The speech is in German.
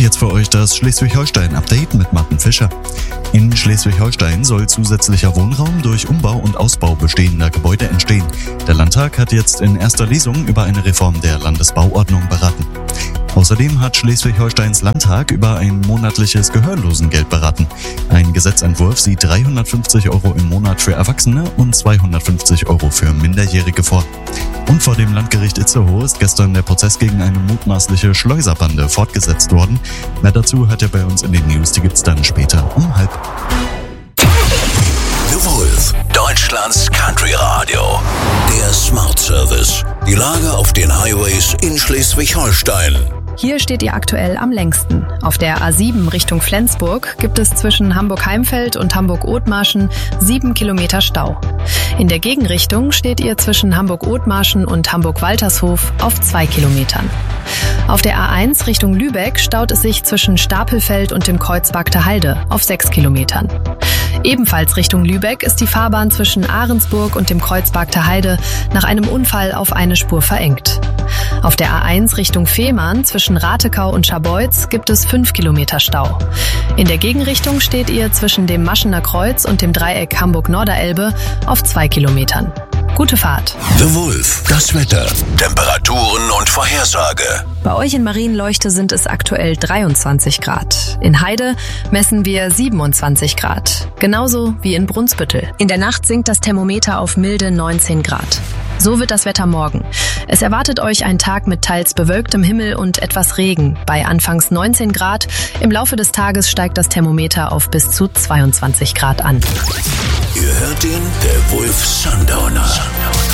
jetzt für euch das Schleswig-Holstein-Update mit Martin Fischer. In Schleswig-Holstein soll zusätzlicher Wohnraum durch Umbau und Ausbau bestehender Gebäude entstehen. Der Landtag hat jetzt in erster Lesung über eine Reform der Landesbauordnung beraten. Außerdem hat Schleswig-Holsteins Landtag über ein monatliches Gehörlosengeld beraten. Ein Gesetzentwurf sieht 350 € im Monat für Erwachsene und 250 € für Minderjährige vor. Und vor dem Landgericht Itzehoe ist gestern der Prozess gegen eine mutmaßliche Schleuserbande fortgesetzt worden. Mehr dazu hört ihr bei uns in den News, die gibt's dann später um 12:30. The Wolf, Deutschlands Country Radio. Der Smart Service. Die Lage auf den Highways in Schleswig-Holstein. Hier steht ihr aktuell am längsten. Auf der A7 Richtung Flensburg gibt es zwischen Hamburg-Heimfeld und Hamburg-Othmarschen 7 Kilometer Stau. In der Gegenrichtung steht ihr zwischen Hamburg-Othmarschen und Hamburg-Waltershof auf 2 Kilometern. Auf der A1 Richtung Lübeck staut es sich zwischen Stapelfeld und dem Kreuz Bagter Heide auf 6 Kilometern. Ebenfalls Richtung Lübeck ist die Fahrbahn zwischen Ahrensburg und dem Kreuz Bagter Heide nach einem Unfall auf eine Spur verengt. Auf der A1 Richtung Fehmarn zwischen Ratekau und Scharbeutz gibt es 5 Kilometer Stau. In der Gegenrichtung steht ihr zwischen dem Maschener Kreuz und dem Dreieck Hamburg-Norderelbe auf 2 Kilometern. Gute Fahrt. The Wolf, das Wetter, Temperaturen und Vorhersage. Bei euch in Marienleuchte sind es aktuell 23 Grad. In Heide messen wir 27 Grad. Genauso wie in Brunsbüttel. In der Nacht sinkt das Thermometer auf milde 19 Grad. So wird das Wetter morgen. Es erwartet euch ein Tag mit teils bewölktem Himmel und etwas Regen. Bei anfangs 19 Grad. Im Laufe des Tages steigt das Thermometer auf bis zu 22 Grad an. Ihr hört ihn, der Wolf Sundowner.